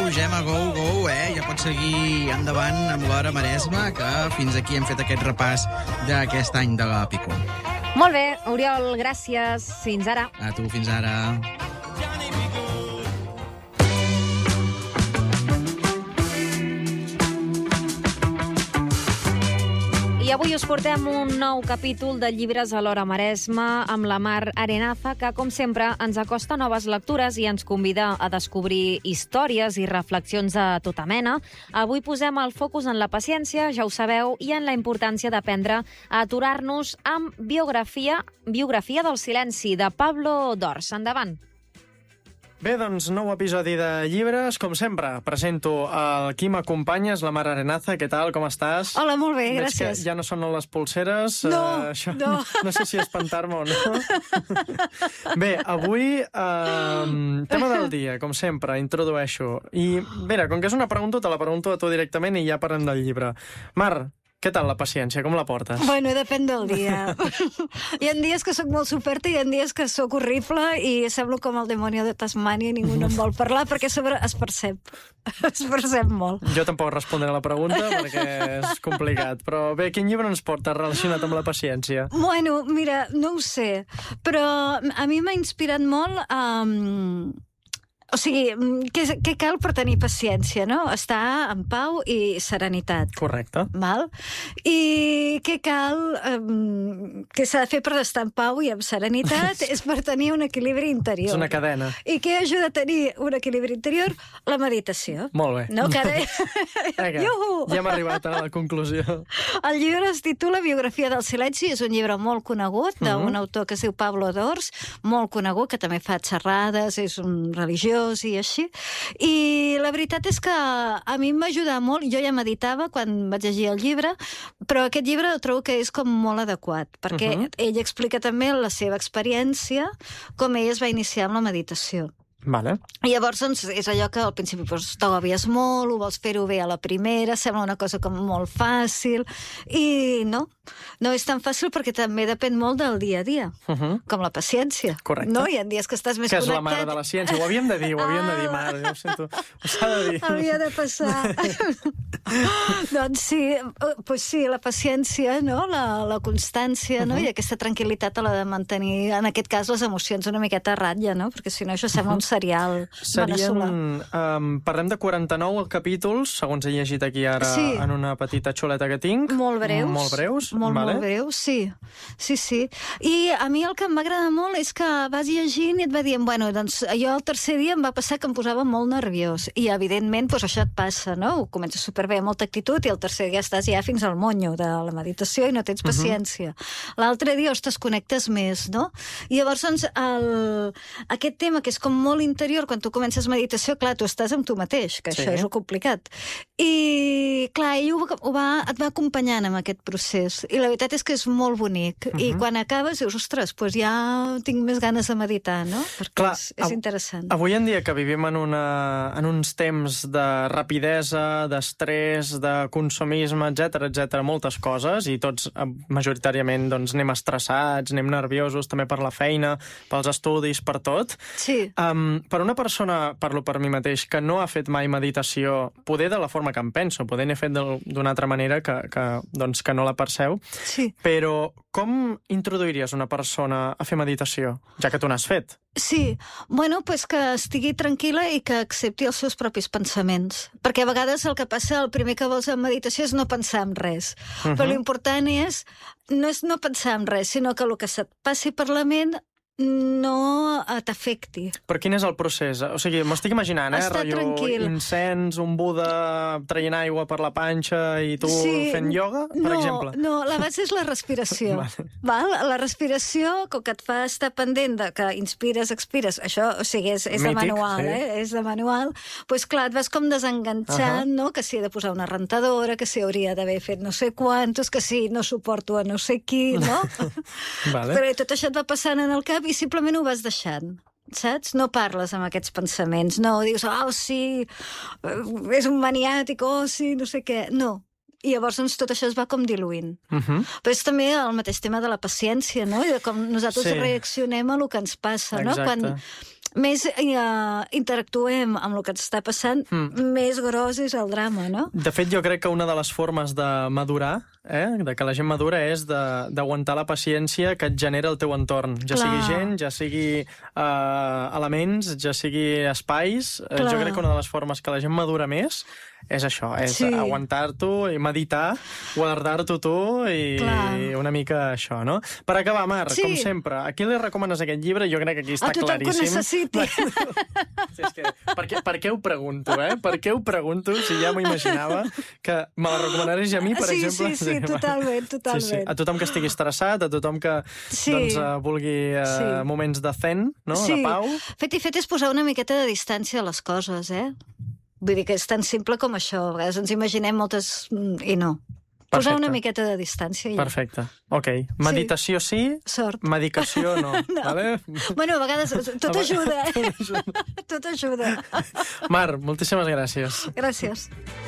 Gemma, go, ja pots seguir endavant amb l'Hora Maresme, que fins aquí hem fet aquest repàs d'aquest any de la Pico. Molt bé, Oriol, gràcies. Fins ara. A tu, fins ara. I avui us portem un nou capítol de Llibres a l'Hora Maresme amb la Mar Arenaza, que, com sempre, ens acosta noves lectures i ens convida a descobrir històries i reflexions de tota mena. Avui posem el focus en la paciència, ja ho sabeu, i en la importància d'aprendre a aturar-nos amb Biografia del silenci, de Pablo Dors. Endavant. Bé, doncs, nou episodi de Llibres. Com sempre, presento el qui m'acompanyes, la Mar Arenaza. Què tal, com estàs? Hola, molt bé, Veig gràcies. que ja no sonen les polseres. No, això, no. No sé si espantar-me o no. Bé, avui, tema del dia, com sempre, introdueixo. I, bé, com que és una pregunta, te la pregunto a tu directament i ja parlem del llibre. Mar, què tal la paciència? Com la portes? Bueno, depèn del dia. Hi ha dies que sóc molt superta i hi ha dies que sóc horrible i semblo com el demonio de Tasmània i ningú no em vol parlar perquè a sobre es percep. Es percep molt. Jo tampoc respondré a la pregunta perquè és complicat. Però bé, quin llibre ens porta relacionat amb la paciència? Bueno, mira, no ho sé, però a mi m'ha inspirat molt o sigui, què cal per tenir paciència, no? Estar en pau i serenitat. Correcte. Val? I què cal, què s'ha de fer per estar en pau i amb serenitat és per tenir un equilibri interior. És una cadena. I què ajuda a tenir un equilibri interior? La meditació. Molt bé. No, que ara... Ja hem arribat a la conclusió. El llibre es titula Biografia del silenci, és un llibre molt conegut d'un autor que es diu Pablo Dors, molt conegut, que també fa xerrades, és un religiós i així. I la veritat és que a mi em va ajudar molt. Jo ja meditava quan vaig llegir el llibre, però aquest llibre trobo que és com molt adequat, perquè ell explica també la seva experiència, com ell es va iniciar amb la meditació. Vale. I llavors doncs, és allò que al principi t'agavies molt, ho vols fer-ho bé a la primera, sembla una cosa com molt fàcil, i no és tan fàcil perquè també depèn molt del dia a dia, com la paciència. Correcte. No? Hi ha dies que estàs més que connectat. és la mare de la ciència, ho havíem de dir, Mar, jo ho sento, ho s'ha de dir. Havia de passar. Doncs sí, la paciència, no? La constància, no? I aquesta tranquil·litat a l'hora de mantenir, en aquest cas, les emocions una miqueta a ratlla, no? Perquè si no això sembla un serial veneçolà. Parlem de 49 capítols, segons he llegit aquí ara en una petita xuleta que tinc. Molt breus. Molt breus. Molt breus, sí. I a mi el que em va agradar molt és que vas llegint i et va dient, bueno, doncs jo el tercer dia em va passar que em posava molt nerviós. I evidentment, doncs això et passa, no? Ho comences superbé, amb molta actitud, i el tercer dia estàs ja fins al monyo de la meditació i no tens paciència. L'altre dia, ostres, connectes més, no? I llavors, doncs, aquest tema que és com molt interior, quan tu comences meditació, clar, tu estàs amb tu mateix, que això és el complicat. I, clar, ell et va acompanyant en aquest procés. I la veritat és que és molt bonic. I quan acabes dius, ostres, doncs ja tinc més ganes de meditar, no? Perquè clar, és interessant. Avui en dia que vivim en uns temps de rapidesa, d'estrès, de consumisme, etc, moltes coses, i tots majoritàriament doncs, anem estressats, anem nerviosos, també per la feina, pels estudis, per tot. Sí. Per una persona, parlo per mi mateix, que no ha fet mai meditació, poder de la forma que em penso, poder n'he fet d'una altra manera que no la perceu, però com introduiries una persona a fer meditació, ja que tu n'has fet? Sí, bueno, pues que estigui tranquil·la i que accepti els seus propis pensaments. Perquè a vegades el que passa, el primer que vols en meditació és no pensar en res. Però l'important no és no pensar en res, sinó que el que se't passi per la ment no t'afecti. Però quin és el procés? O sigui, m'estic imaginant, Estar tranquil. Incens, un Buda traient aigua per la panxa i tu fent ioga, per exemple? No, la base és la respiració. Val? La respiració, com que et fa estar pendent de que inspires, expires, això, o sigui, és de manual, és de manual, doncs clar, et vas com desenganxant, no? Que si he de posar una rentadora, que si hauria d'haver fet no sé quantos, que si no suporto a no sé qui, no? Però tot això et va passant en el cap i simplement ho vas deixant, saps? No parles amb aquests pensaments, no dius, sí, és un maniàtic, sí, no sé què, no. I llavors doncs, tot això es va com diluint. Però és també el mateix tema de la paciència, no? I de com nosaltres reaccionem a el que ens passa, no? Quan més interactuem amb el que ens està passant, més gros és el drama, no? De fet, jo crec que una de les formes de madurar, de que la gent madura, és d'aguantar la paciència que et genera el teu entorn. Ja sigui gent, ja sigui elements, ja sigui espais. Jo crec que una de les formes que la gent madura més és això, és aguantar-t'ho i meditar, guardar-t'ho tu i una mica això, no? Per acabar, Mar, com sempre, a qui li recomanes aquest llibre? Jo crec que aquí està claríssim. A tothom que necessiti. Per què ho pregunto, Per què ho pregunto, si ja m'ho imaginava, que me la recomanaries a mi, per exemple? Sí, totalment. A tothom que estigui estressat, a tothom que vulgui moments de zen, de pau. Fet i fet és posar una miqueta de distància a les coses, Vull dir que és tan simple com això. A vegades ens imaginem moltes... i no. Posar una miqueta de distància. Perfecte. Ok. Meditació sí, medicació no. Vale? Bueno, a vegades tot ajuda, Tot ajuda. Mar, moltíssimes gràcies. Gràcies.